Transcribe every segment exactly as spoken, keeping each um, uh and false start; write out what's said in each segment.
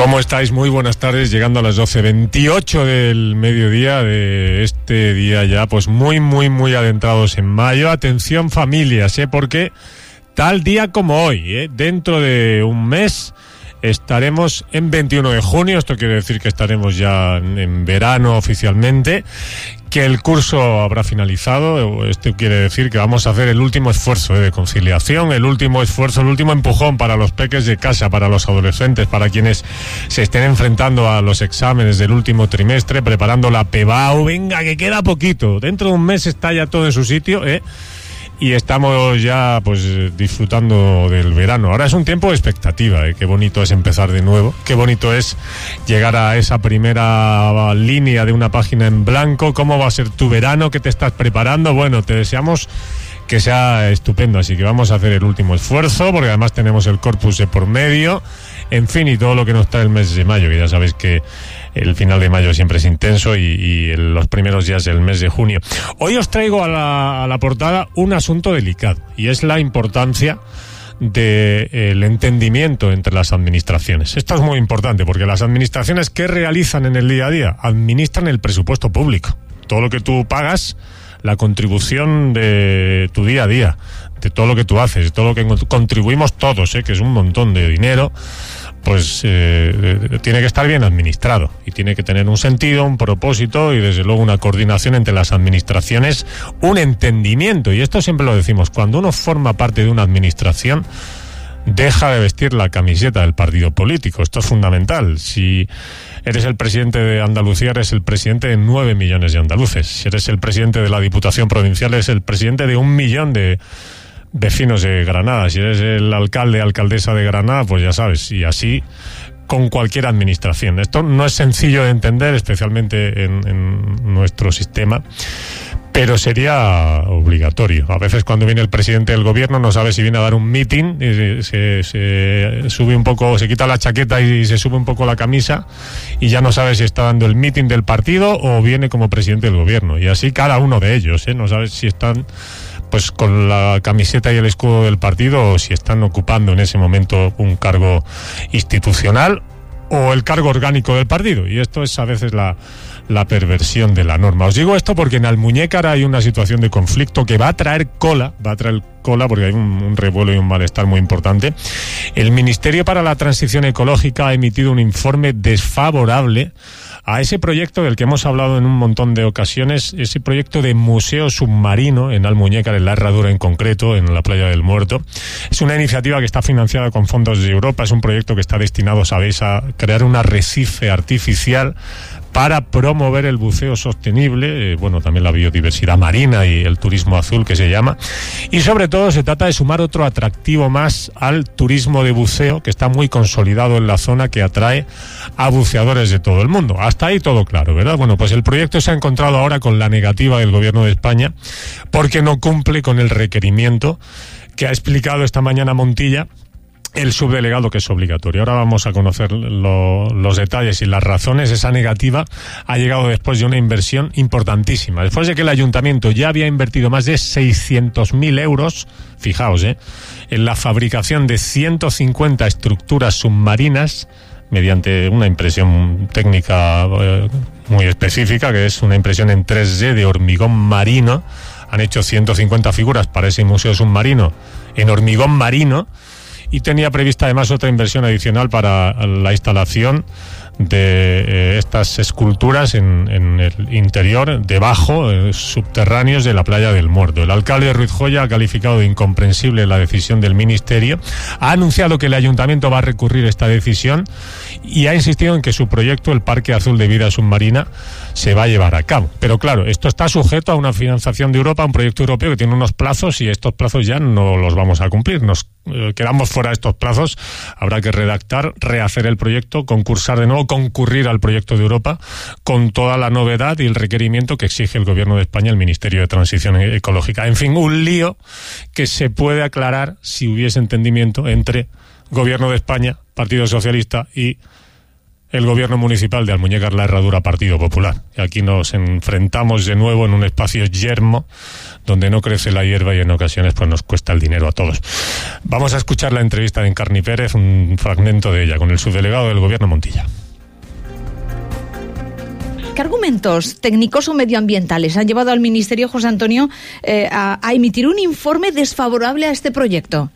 ¿Cómo estáis? Muy buenas tardes, llegando a las doce veintiocho del mediodía de este día ya, pues muy, muy, muy adentrados en mayo. Atención familias, ¿eh? Porque tal día como hoy, ¿eh? Dentro de un mes estaremos en veintiuno de junio, esto quiere decir que estaremos ya en verano oficialmente, que el curso habrá finalizado. Esto quiere decir que vamos a hacer el último esfuerzo eh, de conciliación, el último esfuerzo, el último empujón para los peques de casa, para los adolescentes, para quienes se estén enfrentando a los exámenes del último trimestre, preparando la P B A U. Venga, que queda poquito, dentro de un mes está ya todo en su sitio, ¿eh? Y estamos ya pues disfrutando del verano. Ahora es un tiempo de expectativa, ¿eh? Qué bonito es empezar de nuevo, qué bonito es llegar a esa primera línea de una página en blanco. ¿Cómo va a ser tu verano? ¿Qué te estás preparando? Bueno, te deseamos que sea estupendo, así que vamos a hacer el último esfuerzo, porque además tenemos el Corpus de por medio, en fin, y todo lo que nos trae el mes de mayo, que ya sabéis que el final de mayo siempre es intenso y, y el, los primeros días del mes de junio. Hoy os traigo a la, a la portada un asunto delicado, y es la importancia del entendimiento entre las administraciones. Esto es muy importante, porque las administraciones, ¿qué realizan en el día a día? Administran el presupuesto público. Todo lo que tú pagas, la contribución de tu día a día, de todo lo que tú haces, de todo lo que contribuimos todos, ¿eh? Que es un montón de dinero, pues eh, tiene que estar bien administrado y tiene que tener un sentido, un propósito y desde luego una coordinación entre las administraciones, un entendimiento. Y esto siempre lo decimos, cuando uno forma parte de una administración, deja de vestir la camiseta del partido político. Esto es fundamental. Si eres el presidente de Andalucía, eres el presidente de nueve millones de andaluces. Si eres el presidente de la Diputación Provincial, eres el presidente de un millón de vecinos de Granada. Si eres el alcalde, alcaldesa de Granada, pues ya sabes, y así con cualquier administración. Esto no es sencillo de entender, especialmente en, en nuestro sistema, pero sería obligatorio. A veces cuando viene el presidente del gobierno no sabe si viene a dar un meeting, y se, se sube un poco, se quita la chaqueta y se sube un poco la camisa y ya no sabe si está dando el meeting del partido o viene como presidente del gobierno. Y así cada uno de ellos, ¿eh? No sabe si están pues con la camiseta y el escudo del partido o si están ocupando en ese momento un cargo institucional o el cargo orgánico del partido. Y esto es a veces la, la perversión de la norma. Os digo esto porque en Almuñécar hay una situación de conflicto que va a traer cola, va a traer cola porque hay un, un revuelo y un malestar muy importante. El Ministerio para la Transición Ecológica ha emitido un informe desfavorable a ese proyecto del que hemos hablado en un montón de ocasiones, ese proyecto de museo submarino en Almuñécar, en la Herradura en concreto, en la Playa del Muerto. Es una iniciativa que está financiada con fondos de Europa, es un proyecto que está destinado, sabéis, a crear un arrecife artificial para promover el buceo sostenible, eh, bueno, también la biodiversidad marina y el turismo azul que se llama, y sobre todo se trata de sumar otro atractivo más al turismo de buceo que está muy consolidado en la zona, que atrae a buceadores de todo el mundo. Hasta ahí todo claro, ¿verdad? Bueno, pues el proyecto se ha encontrado ahora con la negativa del Gobierno de España porque no cumple con el requerimiento que ha explicado esta mañana Montilla, el subdelegado, que es obligatorio. Ahora vamos a conocer lo, los detalles y las razones. Esa negativa ha llegado después de una inversión importantísima. Después de que el ayuntamiento ya había invertido más de seiscientos mil euros, fijaos, eh, en la fabricación de ciento cincuenta estructuras submarinas mediante una impresión técnica eh, muy específica, que es una impresión en tres D de hormigón marino. Han hecho ciento cincuenta figuras para ese museo submarino en hormigón marino. Y tenía prevista además otra inversión adicional para la instalación de eh, estas esculturas en, en el interior, debajo, eh, subterráneos de la Playa del Muerto. El alcalde Ruiz Joya ha calificado de incomprensible la decisión del Ministerio, ha anunciado que el ayuntamiento va a recurrir esta decisión y ha insistido en que su proyecto, el Parque Azul de Vida Submarina, se va a llevar a cabo. Pero claro, esto está sujeto a una financiación de Europa, un proyecto europeo que tiene unos plazos y estos plazos ya no los vamos a cumplir. Nos eh, quedamos fuera de estos plazos. Habrá que redactar, rehacer el proyecto, concursar de nuevo, concurrir al proyecto de Europa con toda la novedad y el requerimiento que exige el Gobierno de España, el Ministerio de Transición Ecológica. En fin, un lío que se puede aclarar si hubiese entendimiento entre Gobierno de España, Partido Socialista y el gobierno municipal de Almuñécar la Herradura Partido Popular. Y aquí nos enfrentamos de nuevo en un espacio yermo donde no crece la hierba y en ocasiones pues nos cuesta el dinero a todos. Vamos a escuchar la entrevista de Encarni Pérez, un fragmento de ella, con el subdelegado del gobierno Montilla. ¿Qué argumentos técnicos o medioambientales han llevado al Ministerio, José Antonio, eh, a, a emitir un informe desfavorable a este proyecto?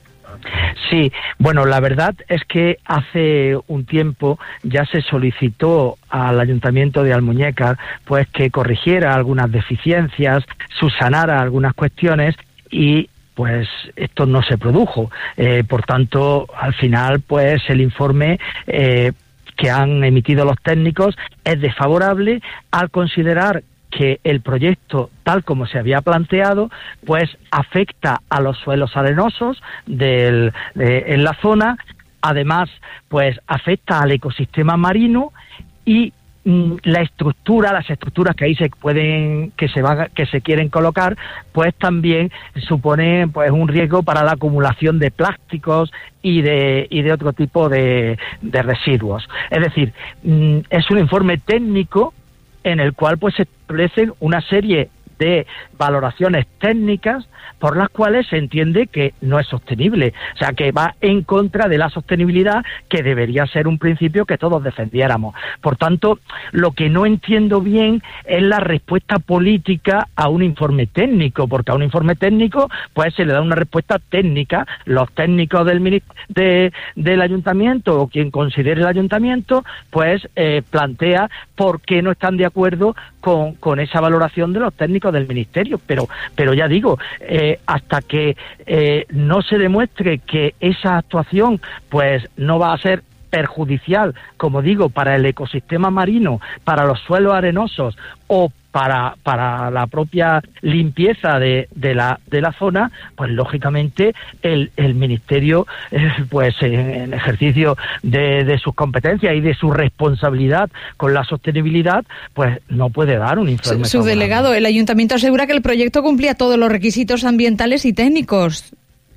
Sí, bueno, la verdad es que hace un tiempo ya se solicitó al Ayuntamiento de Almuñécar pues que corrigiera algunas deficiencias, subsanara algunas cuestiones y pues esto no se produjo. Eh, por tanto, al final, pues el informe eh, que han emitido los técnicos es desfavorable al considerar que el proyecto, tal como se había planteado, pues afecta a los suelos arenosos del, de, en la zona, además, pues afecta al ecosistema marino y mm, la estructura, las estructuras que ahí se pueden, que se van, que se quieren colocar, pues también suponen pues un riesgo para la acumulación de plásticos y de y de otro tipo de, de residuos. Es decir, mm, es un informe técnico en el cual pues se establecen una serie de valoraciones técnicas por las cuales se entiende que no es sostenible, o sea, que va en contra de la sostenibilidad, que debería ser un principio que todos defendiéramos. Por tanto, lo que no entiendo bien es la respuesta política a un informe técnico, porque a un informe técnico pues se le da una respuesta técnica, los técnicos del de, del ayuntamiento o quien considere el ayuntamiento pues eh, plantea por qué no están de acuerdo con, con esa valoración de los técnicos del ministerio, pero pero ya digo, eh, hasta que eh, no se demuestre que esa actuación pues no va a ser perjudicial, como digo, para el ecosistema marino, para los suelos arenosos o para para la propia limpieza de, de la de la zona, pues lógicamente el, el ministerio eh, pues en, en ejercicio de, de sus competencias y de su responsabilidad con la sostenibilidad, pues no puede dar un informe. Su, su delegado, el ayuntamiento asegura que el proyecto cumplía todos los requisitos ambientales y técnicos.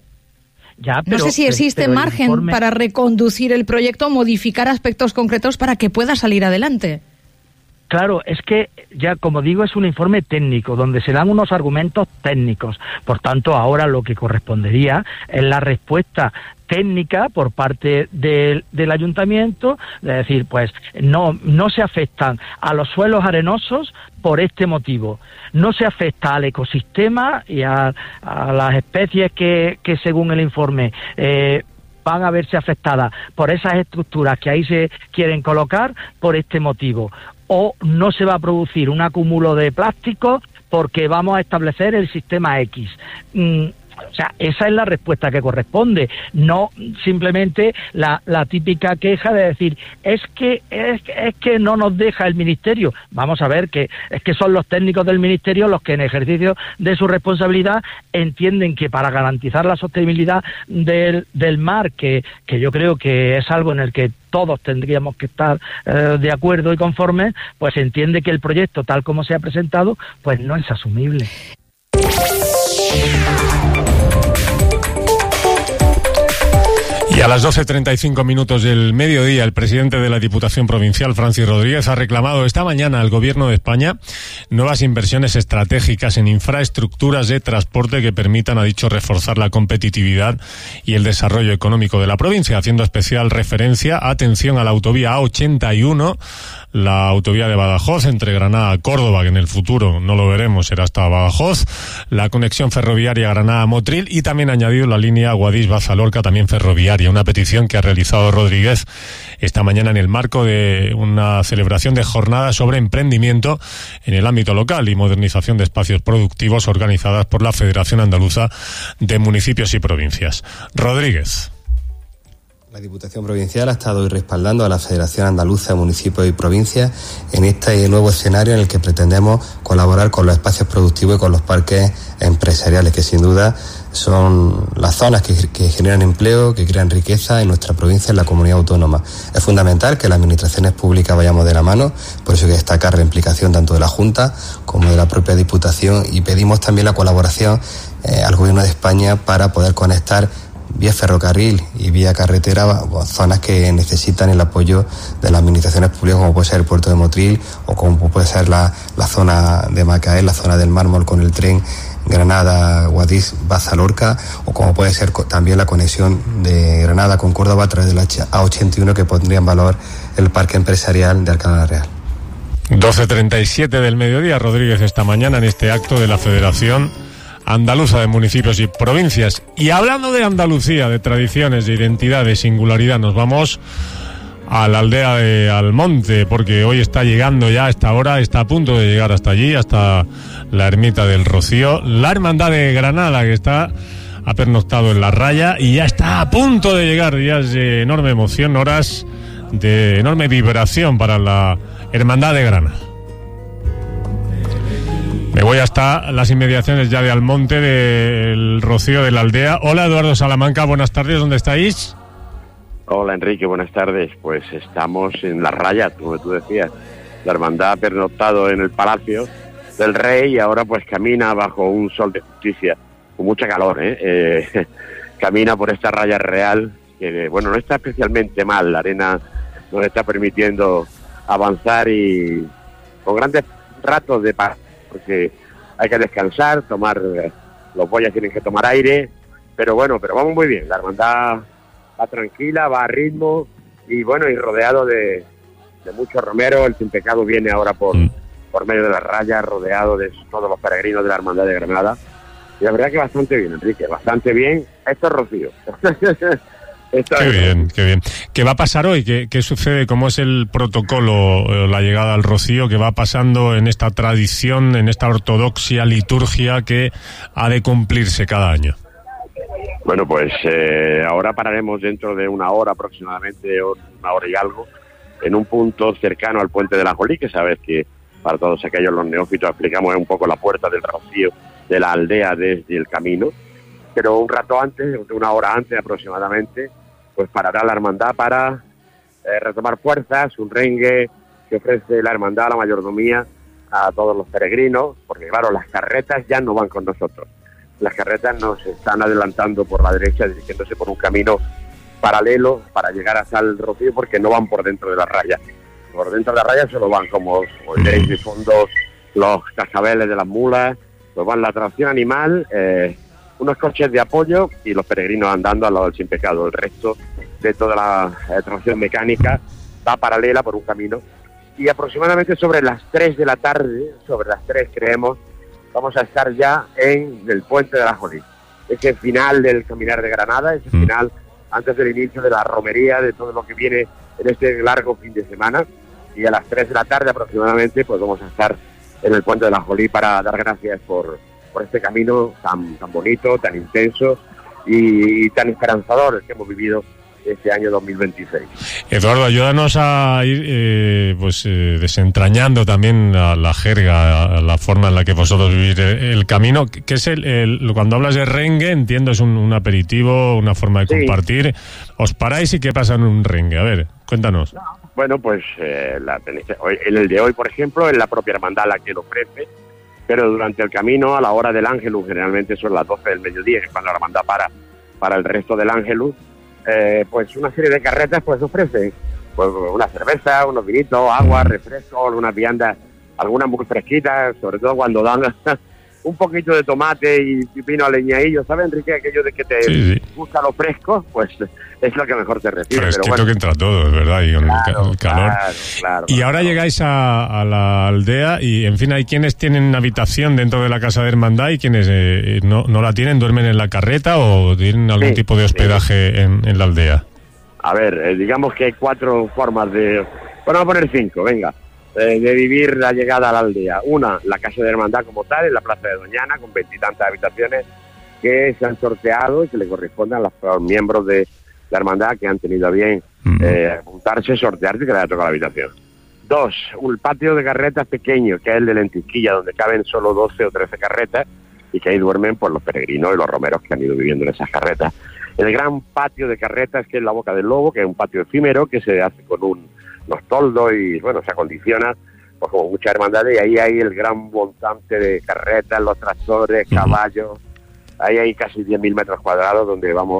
Ya, pero, no sé si existe pero margen informe... para reconducir el proyecto o modificar aspectos concretos para que pueda salir adelante. Claro, es que ya, como digo, es un informe técnico donde se dan unos argumentos técnicos. Por tanto, ahora lo que correspondería es la respuesta técnica por parte del, del ayuntamiento, es decir, pues no no se afectan a los suelos arenosos por este motivo, no se afecta al ecosistema y a, a las especies que, que según el informe eh, van a verse afectadas por esas estructuras que ahí se quieren colocar por este motivo, o no se va a producir un acúmulo de plásticos porque vamos a establecer el sistema X. Mm, O sea, esa es la respuesta que corresponde, no simplemente la, la típica queja de decir es que es, es que no nos deja el ministerio. Vamos a ver que es que son los técnicos del ministerio los que en ejercicio de su responsabilidad entienden que para garantizar la sostenibilidad del, del mar, que, que yo creo que es algo en el que todos tendríamos que estar eh, de acuerdo y conformes, pues entiende que el proyecto tal como se ha presentado pues no es asumible. Y a las doce treinta y cinco minutos del mediodía, el presidente de la Diputación Provincial, Francis Rodríguez, ha reclamado esta mañana al Gobierno de España nuevas inversiones estratégicas en infraestructuras de transporte que permitan, ha dicho, reforzar la competitividad y el desarrollo económico de la provincia, haciendo especial referencia, atención, a la autovía A ochenta y uno, la autovía de Badajoz entre Granada a Córdoba, que en el futuro no lo veremos, será hasta Badajoz, la conexión ferroviaria Granada-Motril y también ha añadido la línea Guadix-Bazalorca, también ferroviaria, una petición que ha realizado Rodríguez esta mañana en el marco de una celebración de jornadas sobre emprendimiento en el ámbito local y modernización de espacios productivos organizadas por la Federación Andaluza de Municipios y Provincias. Rodríguez. La Diputación Provincial ha estado hoy respaldando a la Federación Andaluza de Municipios y Provincias en este nuevo escenario en el que pretendemos colaborar con los espacios productivos y con los parques empresariales, que sin duda son las zonas que, que generan empleo, que crean riqueza en nuestra provincia, en la comunidad autónoma. Es fundamental que las administraciones públicas vayamos de la mano, por eso hay que destacar la implicación tanto de la Junta como de la propia Diputación, y pedimos también la colaboración eh, al Gobierno de España para poder conectar vía ferrocarril y vía carretera, zonas que necesitan el apoyo de las administraciones públicas, como puede ser el puerto de Motril o como puede ser la, la zona de Macael, la zona del Mármol con el tren Granada, Guadix, Baza, Lorca, o como puede ser también la conexión de Granada con Córdoba a través de la A ochenta y uno, que pondría en valor el parque empresarial de Alcalá la Real. doce treinta y siete del mediodía, Rodríguez, esta mañana en este acto de la Federación Andaluza de Municipios y Provincias. Y hablando de Andalucía, de tradiciones, de identidad, de singularidad, nos vamos a la aldea de Almonte, porque hoy está llegando ya a esta hora, está a punto de llegar hasta allí, hasta la ermita del Rocío, la Hermandad de Granada, que está ha pernoctado en la raya y ya está a punto de llegar. Ya es de enorme emoción, horas de enorme vibración para la Hermandad de Granada. Me voy hasta las inmediaciones ya de Almonte, del Rocío, de la aldea. Hola, Eduardo Salamanca, buenas tardes, ¿dónde estáis? Hola, Enrique, buenas tardes. Pues estamos en la raya, como tú decías. La hermandad ha pernoctado en el Palacio del Rey y ahora pues camina bajo un sol de justicia, con mucha calor, ¿eh? eh camina por esta raya real, que bueno, no está especialmente mal, la arena nos está permitiendo avanzar y con grandes ratos de paz, porque hay que descansar, tomar, los boyas tienen que tomar aire, pero bueno, pero vamos muy bien, la hermandad va tranquila, va a ritmo y bueno, y rodeado de, de muchos romeros. El Sin Pecado viene ahora por, mm. por medio de la raya, rodeado de todos los peregrinos de la Hermandad de Granada. Y la verdad que bastante bien, Enrique, bastante bien. Esto es Rocío. Esto qué es bien, Rocío. Qué bien. ¿Qué va a pasar hoy? ¿Qué, qué sucede? ¿Cómo es el protocolo, la llegada al Rocío? ¿Qué va pasando en esta tradición, en esta ortodoxia, liturgia que ha de cumplirse cada año? Bueno, pues eh, ahora pararemos dentro de una hora aproximadamente, una hora y algo, en un punto cercano al Puente de la Jolí, que sabes que para todos aquellos los neófitos explicamos un poco la puerta del Rocío de la aldea desde el camino, pero un rato antes, una hora antes aproximadamente, pues parará la hermandad para eh, retomar fuerzas, un rengue que ofrece la hermandad a la mayordomía a todos los peregrinos, porque claro, las carretas ya no van con nosotros. Las carretas nos están adelantando por la derecha, dirigiéndose por un camino paralelo para llegar hasta el Rocío, porque no van por dentro de la raya. Por dentro de la raya solo van, como veréis de fondo, los cascabeles de las mulas, pues van la tracción animal, eh, unos coches de apoyo y los peregrinos andando al lado del Sin Pecado. El resto de toda la eh, tracción mecánica va paralela por un camino. Y aproximadamente sobre las tres de la tarde, sobre las tres creemos, vamos a estar ya en el Puente de la Jolí. Ese final del Caminar de Granada, ese mm. final antes del inicio de la romería, de todo lo que viene en este largo fin de semana. Y a las tres de la tarde aproximadamente, pues vamos a estar en el Puente de la Jolí para dar gracias por, por este camino tan, tan bonito, tan intenso y, y tan esperanzador que hemos vivido este año dos mil veintiséis. Eduardo, ayúdanos a ir eh, pues eh, desentrañando también la, la jerga, la forma en la que vosotros vivís el, el camino. ¿Qué es el, el cuando hablas de rengue? Entiendo, es un, un aperitivo, una forma de sí. compartir. ¿Os paráis y qué pasa en un rengue? A ver, cuéntanos. No, bueno, pues eh, la, en el de hoy, por ejemplo, es la propia hermandad la que lo ofrece, pero durante el camino, a la hora del Ángelus, generalmente son las doce del mediodía, que es cuando la hermandad para para el resto del Ángelus. Eh, pues una serie de carretas pues ofrecen pues una cerveza, unos vinitos, agua, refrescos, unas viandas, algunas muy fresquitas, sobre todo cuando dan un poquito de tomate y pepino aleñadillo, ¿sabes, Enrique? Aquello de que te sí, sí. gusta lo fresco, pues es lo que mejor te recibe. Pero es pero que bueno. que entra todo, es verdad, y con claro, el calor. Claro, claro, y ahora claro. llegáis a, a la aldea y, en fin, hay quienes tienen habitación dentro de la casa de hermandad y quienes eh, no, no la tienen, duermen en la carreta o tienen algún sí, tipo de hospedaje sí. en, en la aldea. A ver, eh, digamos que hay cuatro formas de... Bueno, vamos a poner cinco, venga. Eh, de vivir la llegada a la aldea. Una, la casa de hermandad como tal, en la plaza de Doñana, con veintitantas habitaciones que se han sorteado y que le corresponden a los, a los miembros de la hermandad que han tenido a bien eh, apuntarse, sortearse y que les haya tocado la habitación. Dos, un patio de carretas pequeño, que es el de Lentisquilla, donde caben solo doce o trece carretas y que ahí duermen pues los peregrinos y los romeros que han ido viviendo en esas carretas. El gran patio de carretas, que es la Boca del Lobo, que es un patio efímero que se hace con un, unos toldos y, bueno, se acondiciona pues como muchas hermandades, y ahí hay el gran montante de carretas, los tractores, caballos, ahí hay casi diez mil metros cuadrados donde vamos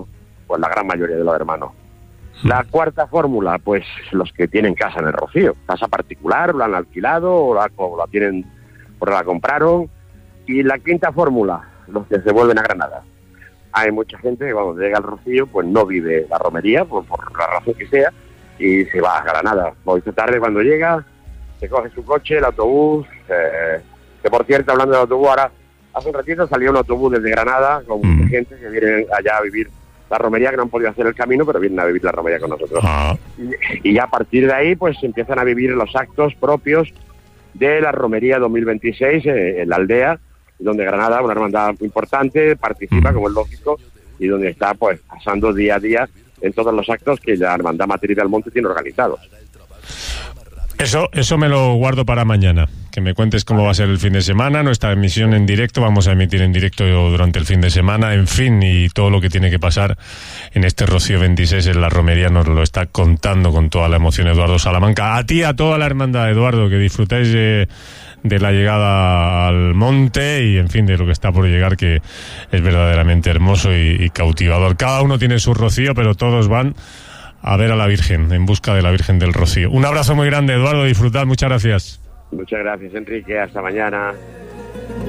pues la gran mayoría de los hermanos. La cuarta fórmula, pues los que tienen casa en el Rocío, casa particular, lo han alquilado o la, o la tienen, o la compraron. Y la quinta fórmula, los que se vuelven a Granada. Hay mucha gente que cuando llega al Rocío, pues no vive la romería, por, por la razón que sea, y se va a Granada. Hoy esta tarde cuando llega, se coge su coche, el autobús, eh, que por cierto, hablando del autobús, ahora hace un ratito salió un autobús desde Granada con mucha gente que viene allá a vivir la romería, que no han podido hacer el camino, pero vienen a vivir la romería con nosotros. Ah. Y, y ya a partir de ahí, pues empiezan a vivir los actos propios de la romería dos mil veintiséis eh, en la aldea, donde Granada, una hermandad importante, participa, como es lógico, y donde está pues pasando día a día en todos los actos que la Hermandad Matriz del Monte tiene organizados. Eso, eso me lo guardo para mañana, que me cuentes cómo va a ser el fin de semana, nuestra emisión en directo, vamos a emitir en directo durante el fin de semana, en fin, y todo lo que tiene que pasar en este Rocío veintiséis en la romería nos lo está contando con toda la emoción Eduardo Salamanca. A ti, a toda la hermandad, Eduardo, que disfrutáis de, de la llegada al monte y, en fin, de lo que está por llegar, que es verdaderamente hermoso y, y cautivador. Cada uno tiene su Rocío, pero todos van a ver a la Virgen, en busca de la Virgen del Rocío. Un abrazo muy grande, Eduardo, disfrutad, muchas gracias. Muchas gracias, Enrique, hasta mañana.